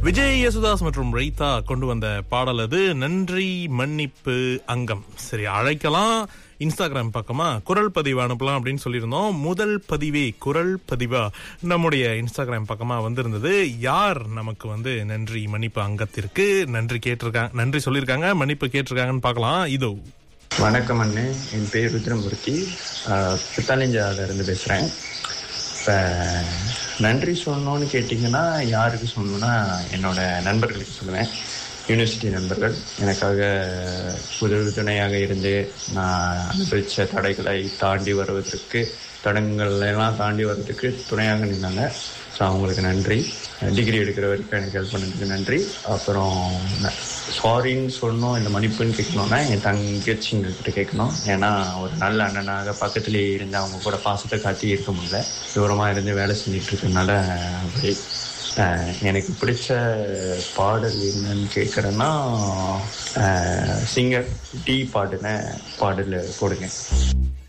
விஜய் யேசுதாஸ் மற்றும் ரைத்தா கொண்டு வந்த பாடல் அது. நன்றி மன்னிப்பு அங்கம். சரி, அழைக்கலாம். இன்ஸ்டாகிராம் பக்கமா குரல் பதிவு அனுப்பலாம் அப்படின்னு சொல்லியிருந்தோம். முதல் பதிவே குரல் பதிவா நம்முடைய இன்ஸ்டாகிராம் பக்கமா வந்திருந்தது. யார் நமக்கு நன்றி மன்னிப்பு அங்கத்திற்கு நன்றி சொல்லியிருக்காங்க, மன்னிப்பு கேட்டிருக்காங்கன்னு பார்க்கலாம். இதோ. வணக்கம் அண்ணே, என் பேர் ருத்ரமூர்த்தி, பித்தாலிஞ்சால இருந்து பேசுறேன். இப்போ நன்றி சொல்லணும்னு கேட்டிங்கன்னா யாருக்கு சொல்லணும்னா என்னோட நண்பர்களுக்கு சொல்லுவேன். யூனிவர்சிட்டி நண்பர்கள் எனக்காக உறுதுணையாக இருந்து நான் அனுபவித்த தடங்கள்லாம் தாண்டி வர்றதுக்கு துணையாக நின்னாங்க. ஸோ அவங்களுக்கு நன்றி. டிகிரி எடுக்கிற வரைக்கும் எனக்கு ஹெல்ப் பண்ணதுக்கு நன்றி. அப்புறம் சாரின்னு சொல்லணும், இல்லை மன்னிப்புன்னு கேட்கணுன்னா என் தங்கச்சிங்கக்கிட்ட கேட்கணும். ஏன்னா ஒரு நல்ல அண்ணனாக பக்கத்துலேயே இருந்து அவங்க கூட பாசத்தை காட்டி இருக்க முடியல, தூரமாக இருந்து வேலை செஞ்சுட்டு இருக்கனால. அப்படி எனக்கு பிடிச்ச பாடல் என்னன்னு கேட்குறேன்னா சிங்கர் டீ பாடின பாடல் போடுங்க.